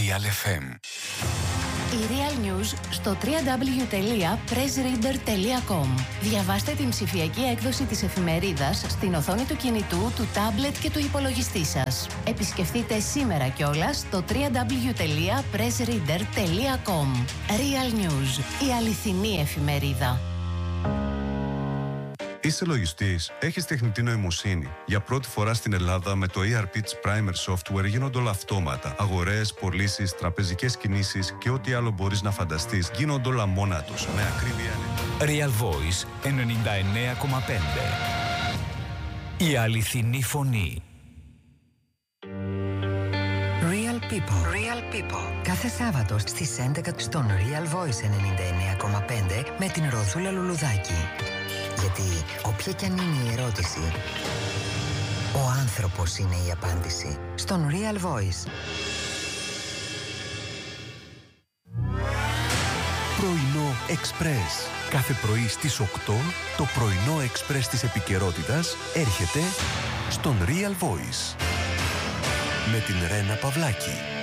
Real FM. Η Real News στο www.pressreader.com. Διαβάστε την ψηφιακή έκδοση της εφημερίδας στην οθόνη του κινητού, του τάμπλετ και του υπολογιστή σας. Επισκεφτείτε σήμερα κιόλας το www.pressreader.com. Real News, η αληθινή εφημερίδα. Είσαι λογιστής, έχεις τεχνητή νοημοσύνη. Για πρώτη φορά στην Ελλάδα με το ERP της Primer Software γίνονται όλα αυτόματα. Αγορές, πωλήσεις, τραπεζικές κινήσεις και ό,τι άλλο μπορείς να φανταστείς γίνονται όλα μόνα τους, με ακρίβεια. Real Voice 99,5. Η αληθινή φωνή. Real People. Real People. Κάθε Σάββατο στις 11 στον Real Voice 99,5 με την Ροζούλα Λουλουδάκη. Γιατί όποια κι αν είναι η ερώτηση, ο άνθρωπος είναι η απάντηση. Στον Real Voice. Πρωινό Express. Κάθε πρωί στις 8 το πρωινό Express της επικαιρότητας έρχεται στον Real Voice. Με την Ρένα Παυλάκη.